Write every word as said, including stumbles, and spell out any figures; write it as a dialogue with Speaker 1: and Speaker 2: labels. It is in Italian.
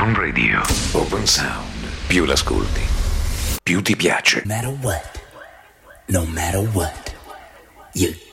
Speaker 1: Open Radio. Open Sound. Più l'ascolti, più ti piace.
Speaker 2: No matter what, no matter what, you